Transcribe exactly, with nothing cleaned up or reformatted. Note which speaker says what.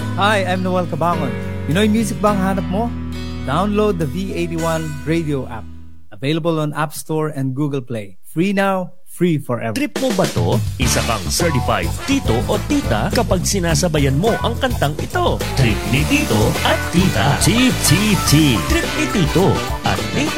Speaker 1: Hi, I'm Noel Cabangon. Pinoy music bang hanap mo? Download the V eighty-one radio app. Available on App Store and Google Play. Free now, free forever.
Speaker 2: Trip mo ba to? Isa kang certified tito o tita kapag sinasabayan mo ang kantang ito. Trip ni tito at tita. T T T. Trip ni tito at tita.